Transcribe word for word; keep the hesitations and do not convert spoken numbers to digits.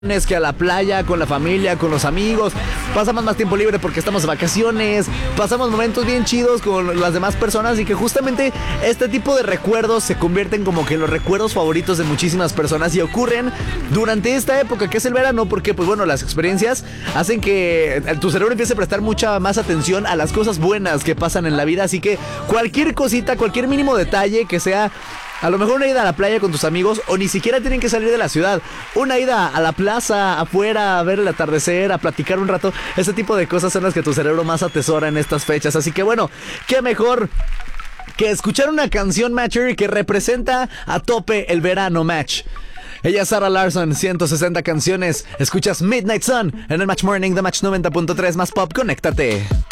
que a la playa, con la familia, con los amigos. Pasamos más tiempo libre porque estamos de vacaciones. Pasamos momentos bien chidos con las demás personas y que justamente este tipo de recuerdos se convierten como que en los recuerdos favoritos de muchísimas personas y ocurren durante esta época que es el verano, porque pues bueno, las experiencias hacen que tu cerebro empiece a prestar mucha más atención a las cosas buenas que pasan en la vida. Así que cualquier cosita, cualquier mínimo detalle que sea, a lo mejor una ida a la playa con tus amigos, o ni siquiera tienen que salir de la ciudad, una ida a la plaza, afuera, a ver el atardecer, a platicar un rato. Ese tipo de cosas son las que tu cerebro más atesora en estas fechas. Así que bueno, qué mejor que escuchar una canción, Matcher, que representa a tope el verano, Match. Ella es Sarah Larson, ciento sesenta canciones. Escuchas Midnight Sun en el Match Morning de Match noventa punto tres más pop. Conéctate.